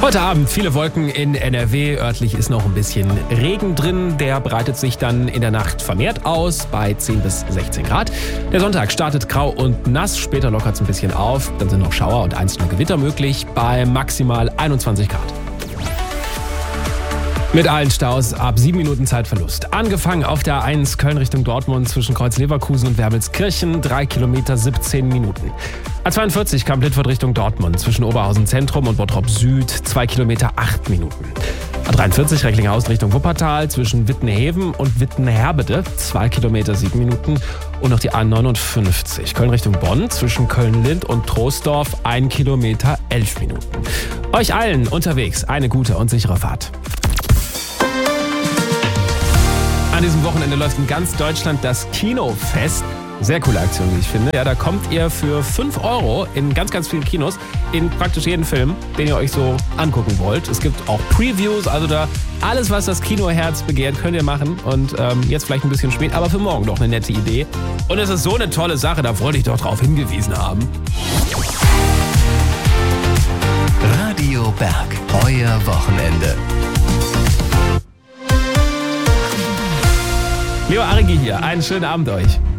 Heute Abend viele Wolken in NRW. Örtlich ist noch ein bisschen Regen drin. Der breitet sich dann in der Nacht vermehrt aus bei 10 bis 16 Grad. Der Sonntag startet grau und nass. Später lockert es ein bisschen auf. Dann sind noch Schauer und einzelne Gewitter möglich bei maximal 21 Grad. Mit allen Staus ab 7 Minuten Zeitverlust. Angefangen auf der A1 Köln Richtung Dortmund zwischen Kreuz Leverkusen und Wermelskirchen, 3 Kilometer 17 Minuten. A42 Kamp-Lüttwort Richtung Dortmund zwischen Oberhausen Zentrum und Bottrop Süd, 2 Kilometer 8 Minuten. A43 Recklinghausen Richtung Wuppertal zwischen Wittenheven und Wittenherbede, 2 Kilometer 7 Minuten. Und noch die A59 Köln Richtung Bonn zwischen Köln-Lind und Troisdorf, 1 Kilometer 11 Minuten. Euch allen unterwegs eine gute und sichere Fahrt. An diesem Wochenende läuft in ganz Deutschland das Kinofest. Sehr coole Aktion, wie ich finde. Ja, da kommt ihr für 5 € in ganz, ganz vielen Kinos in praktisch jeden Film, den ihr euch so angucken wollt. Es gibt auch Previews, also da alles, was das Kinoherz begehrt, könnt ihr machen. Und jetzt vielleicht ein bisschen spät, aber für morgen doch eine nette Idee. Und es ist so eine tolle Sache, da wollte ich doch drauf hingewiesen haben. Radio Berg, euer Wochenende. Leo Arigi hier, einen schönen Abend euch.